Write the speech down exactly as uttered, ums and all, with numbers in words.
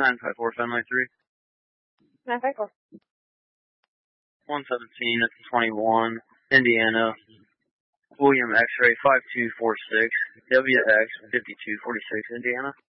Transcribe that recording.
nine five four, Fenway three. nine five four. one seventeen, that's twenty-one, Indiana. William X-ray five two four six, W X fifty-two forty-six, Indiana.